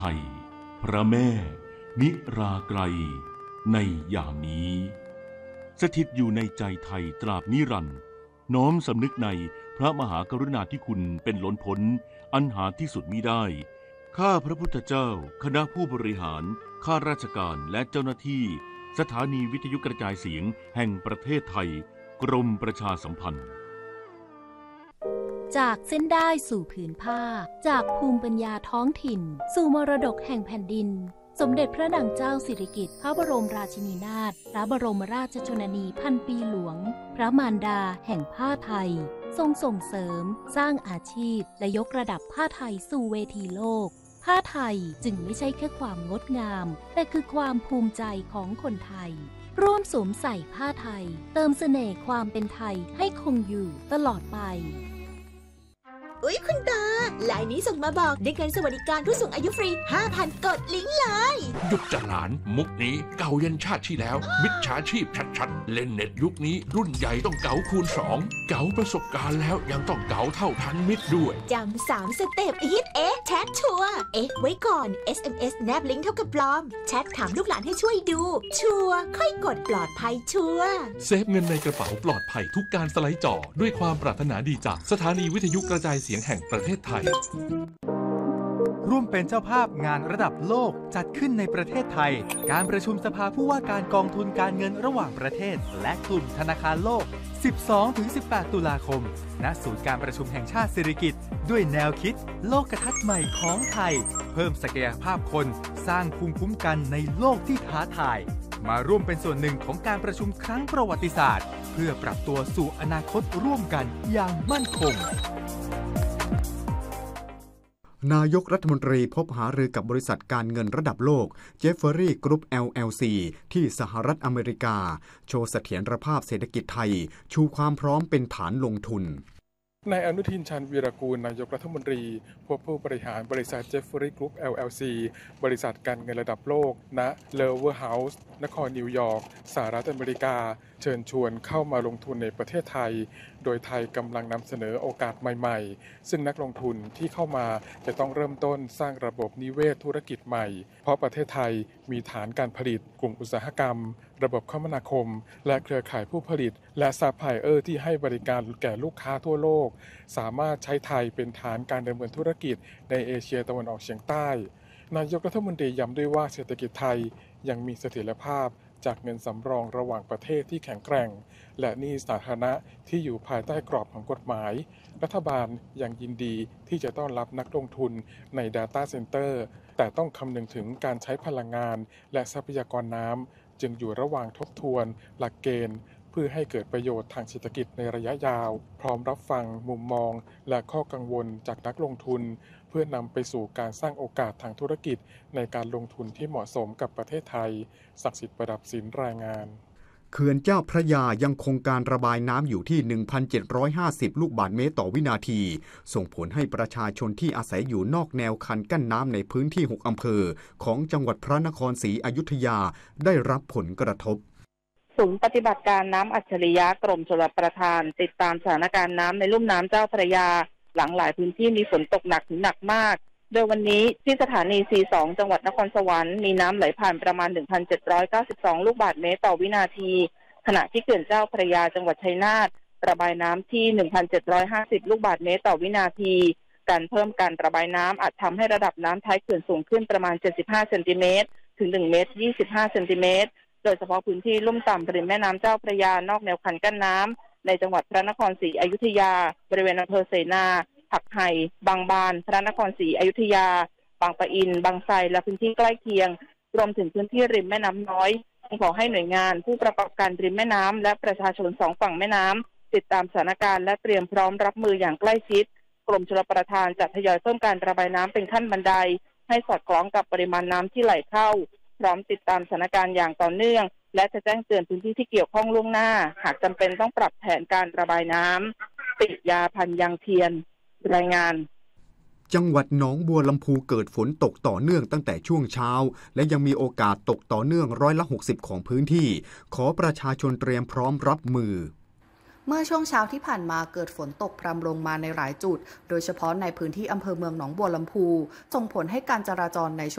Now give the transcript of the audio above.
ไทยพระแม่นิราไกรในยามนี้สถิตอยู่ในใจไทยตราบนิรันดร์น้อมสำนึกในพระมหากรุณาธิคุณเป็นล้นพ้นอันหาที่สุดมิได้ข้าพระพุทธเจ้าคณะผู้บริหารข้าราชการและเจ้าหน้าที่สถานีวิทยุกระจายเสียงแห่งประเทศไทยกรมประชาสัมพันธ์จากเส้นได้สู่ผืนผ้าจากภูมิปัญญาท้องถิ่นสู่มรดกแห่งแผ่นดินสมเด็จพระนางเจ้าสิริกิติ์พระบรมราชินีนาถพระบรมราชชนนีพันปีหลวงพระมารดาแห่งผ้าไทยทรงส่งเสริมสร้างอาชีพและยกระดับผ้าไทยสู่เวทีโลกผ้าไทยจึงไม่ใช่แค่ความงดงามแต่คือความภูมิใจของคนไทยร่วมสวมใส่ผ้าไทยเติมเสน่ห์ความเป็นไทยให้คงอยู่ตลอดไปอุ๊ยคุณตาลายนี้ส่งมาบอกได้เงินสวัสดิการผู้สูงอายุฟรี 5,000 กดลิงก์เลยหยุดจะหลานมุกนี้เก่ายันชาติที่แล้วมิจฉาชีพชัดๆเล่นเน็ตยุคนี้รุ่นใหญ่ต้องเก๋าคูณ2เก๋าประสบการณ์แล้วยังต้องเก๋าเท่าทันมิตรด้วยจำ3สเต็ปฮิตแชทชัวร์ไว้ก่อน SMS แนบลิงก์เท่ากับปลอมแชทถามลูกหลานให้ช่วยดูชัวร์ค่อยกดปลอดภัยชัวร์เซฟเงินในกระเป๋าปลอดภัยทุกการสไลด์จอด้วยความปรารถนาดีจากสถานีวิทยุกระจายเสียงแห่งประเทศไทยร่วมเป็นเจ้าภาพงานระดับโลกจัดขึ้นในประเทศไทยการประชุมสภาผู้ว่าการกองทุนการเงินระหว่างประเทศและกลุ่มธนาคารโลก 12-18 ตุลาคมณศูนย์การประชุมแห่งชาติสิริกิติ์ด้วยแนวคิดโลกทัศน์ใหม่ของไทยเพิ่มศักยภาพคนสร้างภูมิคุ้มกันในโลกที่ท้าทายมาร่วมเป็นส่วนหนึ่งของการประชุมครั้งประวัติศาสตร์เพื่อปรับตัวสู่อนาคตร่วมกันอย่างมั่นคงนายกรัฐมนตรีพบหารือกับบริษัทการเงินระดับโลกเจฟเฟอรี่กรุ๊ป LLC ที่สหรัฐอเมริกาโชว์เสถียรภาพเศรษฐกิจไทยชูความพร้อมเป็นฐานลงทุนนายอนุทินชาญวีรกูลนายกรัฐมนตรีพบผู้บริหารบริษัทเจฟเฟอรี่กรุ๊ป LLC บริษัทการเงินระดับโลกณเลเวอร์เฮาส์นครนิวยอร์กสหรัฐอเมริกาเชิญชวนเข้ามาลงทุนในประเทศไทยโดยไทยกำลังนำเสนอโอกาสใหม่ๆซึ่งนักลงทุนที่เข้ามาจะต้องเริ่มต้นสร้างระบบนิเวศธุรกิจใหม่เพราะประเทศไทยมีฐานการผลิตกลุ่มอุตสาหกรรมระบบคมนาคมและเครือข่ายผู้ผลิตและซัพพลายเออร์ที่ให้บริการแก่ลูกค้าทั่วโลกสามารถใช้ไทยเป็นฐานการดำเนินธุรกิจในเอเชียตะวันออกเฉียงใต้นายกรัฐมนตรีย้ำด้วยว่าเศรษฐกิจไทยยังมีเสถียรภาพจากเงินสำรองระหว่างประเทศที่แข็งแกร่งและหนี้สาธารณะที่อยู่ภายใต้กรอบของกฎหมายรัฐบาลยังยินดีที่จะต้อนรับนักลงทุนใน Data Center แต่ต้องคำนึงถึงการใช้พลังงานและทรัพยากรน้ำจึงอยู่ระหว่างทบทวนหลักเกณฑ์เพื่อให้เกิดประโยชน์ทางเศรษฐกิจในระยะยาวพร้อมรับฟังมุมมองและข้อกังวลจากนักลงทุนเพื่อนำไปสู่การสร้างโอกาสทางธุรกิจในการลงทุนที่เหมาะสมกับประเทศไทยศักดิ์สิทธิ์ประดับศิลป์รายงานเขื่อนเจ้าพระยายังคงการระบายน้ำอยู่ที่ 1,750 ลูกบาศก์เมตรต่อวินาทีส่งผลให้ประชาชนที่อาศัยอยู่นอกแนวคันกั้นน้ำในพื้นที่6อำเภอของจังหวัดพระนครศรีอยุธยาได้รับผลกระทบศูนย์ปฏิบัติการน้ำอัจฉริยะกรมชลประทานติดตามสถานการณ์น้ำในลุ่มน้ำเจ้าพระยาหลังหลายพื้นที่มีฝนตกหนักถึงหนักมากโดยวันนี้ที่สถานี C2 จังหวัดนครสวรรค์มีน้ำไหลผ่านประมาณ 1,792 ลูกบาศก์เมตรต่อวินาทีขณะที่เขื่อนเจ้าพระยาจังหวัดชัยนาทระบายน้ำที่ 1,750 ลูกบาศก์เมตรต่อวินาทีการเพิ่มการระบายน้ำอาจทำให้ระดับน้ำท้ายเขื่อนสูงขึ้นประมาณ 75 เซนติเมตรถึง 1 เมตร 25 เซนติเมตรโดยเฉพาะพื้นที่ลุ่มต่ำริมแม่น้ำเจ้าพระยานอกแนวคันกั้นน้ำในจังหวัดพระนครศรีอยุธยาบริเวณอำเภอเสนาผักไห่บางบานพระนครศรีอยุธยาบางปะอินบางไทรและพื้นที่ใกล้เคียงรวมถึงพื้นที่ริมแม่น้ำน้อยขอให้หน่วยงานผู้ประกอบการริมแม่น้ำและประชาชน2ฝั่งแม่น้ำติดตามสถานการณ์และเตรียมพร้อมรับมืออย่างใกล้ชิดกรมชลประทานจะทยอยเพิ่มการระบายน้ำเป็นขั้นบันไดให้สอดคล้องกับปริมาณน้ำที่ไหลเข้าพร้อมติดตามสถานการณ์อย่างต่อเนื่องและจะแจ้งเตือนพื้นที่ที่เกี่ยวข้องล่วงหน้าหากจำเป็นต้องปรับแผนการระบายน้ำปิยาพันยังเทียนรายงานจังหวัดหนองบัวลำพูเกิดฝนตกต่อเนื่องตั้งแต่ช่วงเช้าและยังมีโอกาสตกต่อเนื่อง60%ของพื้นที่ขอประชาชนเตรียมพร้อมรับมือเมื่อช่วงเช้าที่ผ่านมาเกิดฝนตกพรำลงมาในหลายจุดโดยเฉพาะในพื้นที่อำเภอเมืองหนองบัวลำพูส่งผลให้การจราจรในช่วง